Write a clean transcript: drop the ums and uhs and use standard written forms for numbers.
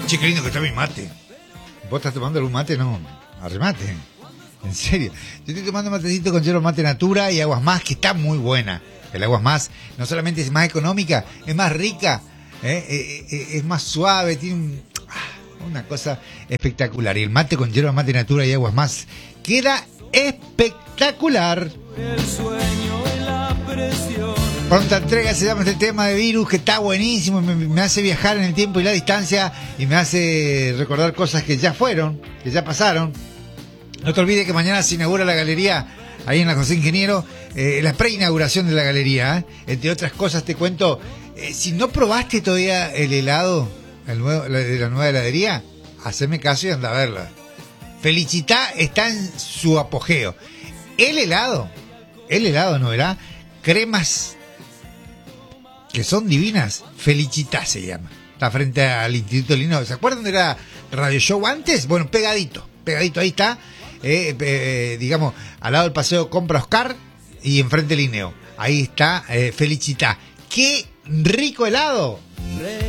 Che, qué lindo que está mi mate. ¿Vos estás tomando algún mate? No, arremate. En serio. Yo estoy tomando matecito con yerba mate natura y aguas más, que está muy buena. El aguas más no solamente es más económica, es más rica, es más suave, tiene una cosa espectacular. Y el mate con yerba mate natura y aguas más queda espectacular. El sueño y la presión. Pronta entrega se llama este tema de Virus, que está buenísimo, me hace viajar en el tiempo y la distancia y me hace recordar cosas que ya fueron, que ya pasaron. No te olvides que mañana se inaugura la galería ahí en la José Ingeniero, la preinauguración de la galería. Entre otras cosas te cuento, si no probaste todavía el helado de la nueva heladería, haceme caso y anda a verla. Felicitá está en su apogeo. El helado, ¿no verá? Cremas que son divinas. Felicitá se llama. Está frente al Instituto Linneo. ¿Se acuerdan de la Radio Show antes? Bueno, pegadito ahí está. Digamos, al lado del Paseo Compra Oscar y enfrente del Linneo. Ahí está, Felicitá. ¡Qué rico helado!